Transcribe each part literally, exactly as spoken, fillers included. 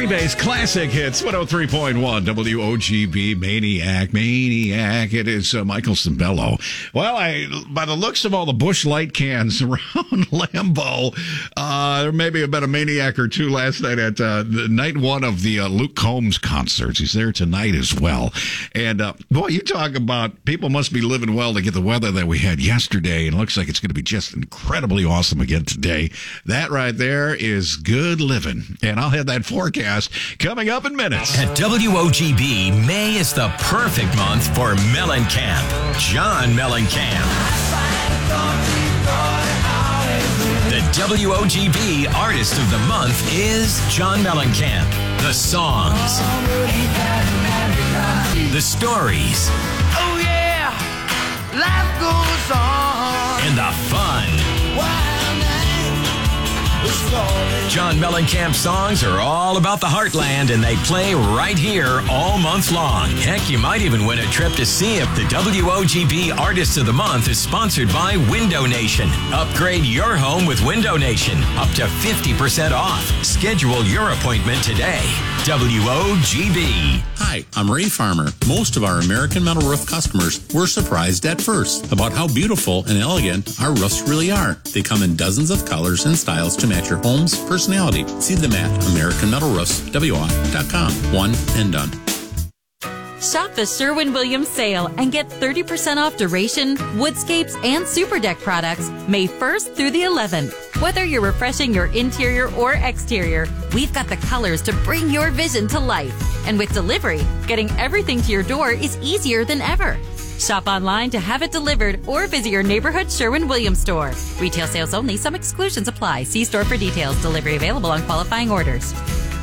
Green Bay's classic hits, one oh three point one W O G B, Maniac, Maniac. It is uh, Michael Cimbello. Well, I, by the looks of all the Busch Light cans around Lambeau, uh, there may have been a Maniac or two last night at uh, the night one of the uh, Luke Combs concerts. He's there tonight as well. And, uh, boy, you talk about people must be living well to get the weather that we had yesterday. And it looks like it's going to be just incredibly awesome again today. That right there is good living. And I'll have that forecast coming up in minutes. At W O G B, May is the perfect month for Mellencamp. John Mellencamp. The W O G B Artist of the Month is John Mellencamp. The songs. The stories. Oh yeah, life goes on. And the fun. John Mellencamp's songs are all about the heartland, and they play right here all month long. Heck, you might even win a trip to see if the W O G B Artist of the Month is sponsored by Window Nation. Upgrade your home with Window Nation, up to fifty percent off. Schedule your appointment today. W O G B. Hi, I'm Ray Farmer. Most of our American Metal Roof customers were surprised at first about how beautiful and elegant our roofs really are. They come in dozens of colors and styles to match your home's personality. See them at American Metal Roofs W I dot com. One and done. Shop the Sherwin-Williams sale and get thirty percent off Duration, Woodscapes, and Super Deck products May first through the eleventh. Whether you're refreshing your interior or exterior, we've got the colors to bring your vision to life. And with delivery, getting everything to your door is easier than ever. Shop online to have it delivered or visit your neighborhood Sherwin-Williams store. Retail sales only. Some exclusions apply. See store for details. Delivery available on qualifying orders.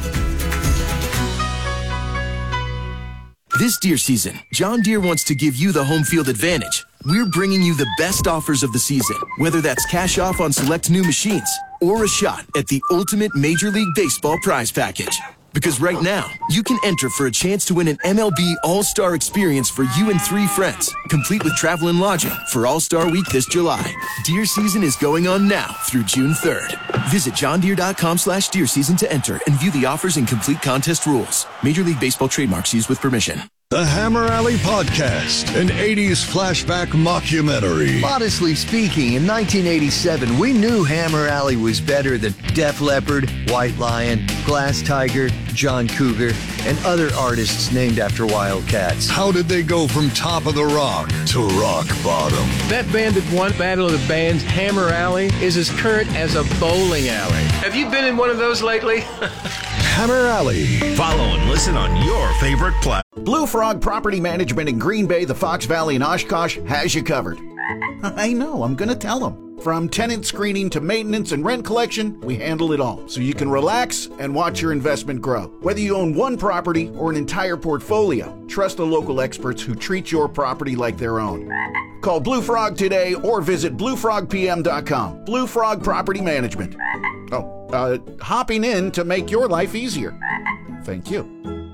This deer season, John Deere wants to give you the home field advantage. We're bringing you the best offers of the season, whether that's cash off on select new machines or a shot at the ultimate Major League Baseball prize package. Because right now, you can enter for a chance to win an M L B All-Star experience for you and three friends, complete with travel and lodging for All-Star Week this July. Deer season is going on now through June third. Visit johndeere.com slash deer season to enter and view the offers and complete contest rules. Major League Baseball trademarks used with permission. The Hammer Alley Podcast, an eighties flashback mockumentary. Modestly speaking, in nineteen eighty-seven, we knew Hammer Alley was better than Def Leppard, White Lion, Glass Tiger, John Cougar, and other artists named after Wildcats. How did they go from top of the rock to rock bottom? That band that won Battle of the Bands, Hammer Alley, is as current as a bowling alley. Have you been in one of those lately? Hammer Alley. Follow and listen on your favorite platform. Blue Frog Property Management in Green Bay, the Fox Valley, and Oshkosh has you covered. I know, I'm going to tell them. From tenant screening to maintenance and rent collection, we handle it all, so you can relax and watch your investment grow. Whether you own one property or an entire portfolio, trust the local experts who treat your property like their own. Call Blue Frog today or visit blue frog p m dot com. Blue Frog Property Management. Oh, uh, hopping in to make your life easier. Thank you.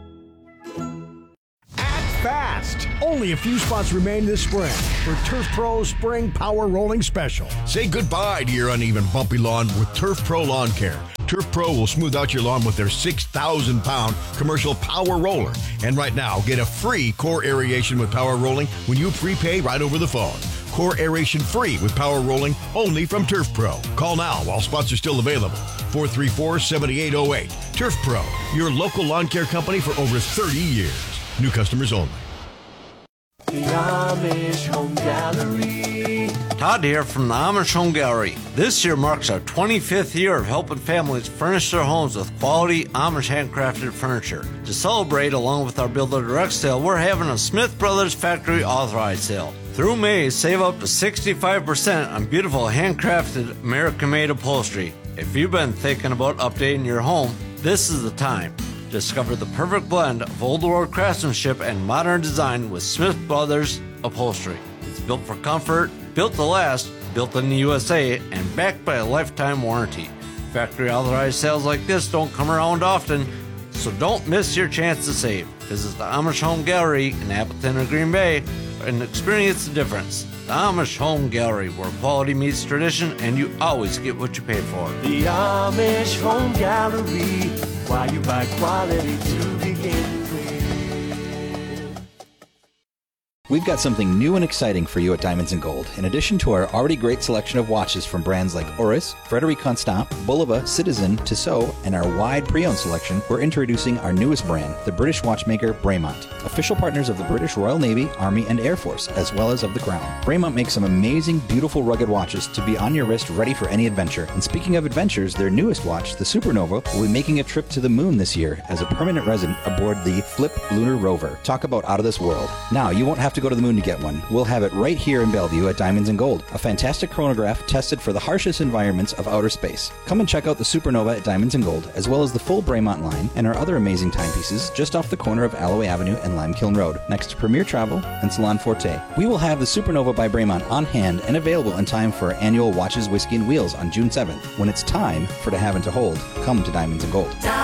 Fast. Only a few spots remain this spring for Turf Pro Spring Power Rolling Special. Say goodbye to your uneven, bumpy lawn with Turf Pro Lawn Care. Turf Pro will smooth out your lawn with their six thousand pound commercial power roller. And right now, get a free core aeration with power rolling when you prepay right over the phone. Core aeration free with power rolling only from Turf Pro. Call now while spots are still available. four three four, seven eight zero eight. Turf Pro, your local lawn care company for over thirty years. New customers only. The Amish Home Gallery. Todd here from the Amish Home Gallery. This year marks our twenty-fifth year of helping families furnish their homes with quality Amish handcrafted furniture. To celebrate, along with our Builder Direct sale, we're having a Smith Brothers Factory Authorized sale. Through May, save up to sixty-five percent on beautiful handcrafted American-made upholstery. If you've been thinking about updating your home, this is the time. Discover the perfect blend of old world craftsmanship and modern design with Smith Brothers Upholstery. It's built for comfort, built to last, built in the U S A, and backed by a lifetime warranty. Factory authorized sales like this don't come around often, so don't miss your chance to save. Visit the Amish Home Gallery in Appleton or Green Bay and experience the difference. The Amish Home Gallery, where quality meets tradition and you always get what you pay for. The Amish Home Gallery. Why you buy quality to begin with. We've got something new and exciting for you at Diamonds and Gold. In addition to our already great selection of watches from brands like Oris, Frederic Constant, Bulova, Citizen, Tissot, and our wide pre-owned selection, we're introducing our newest brand, the British watchmaker Bremont, official partners of the British Royal Navy, Army, and Air Force, as well as of the Crown. Bremont makes some amazing, beautiful, rugged watches to be on your wrist ready for any adventure. And speaking of adventures, their newest watch, the Supernova, will be making a trip to the moon this year as a permanent resident aboard the Flip Lunar Rover. Talk about out of this world. Now, you won't have to go to the moon to get one. We'll have it right here in Bellevue at Diamonds and Gold, a fantastic chronograph tested for the harshest environments of outer space. Come and check out the Supernova at Diamonds and Gold, as well as the full Bremont line and our other amazing timepieces just off the corner of Alloway Avenue and Limekiln Road, next to Premier Travel and Salon Forte. We will have the Supernova by Bremont on hand and available in time for our annual Watches, Whiskey, and Wheels on June seventh. When it's time for to have and to hold, come to Diamonds and Gold.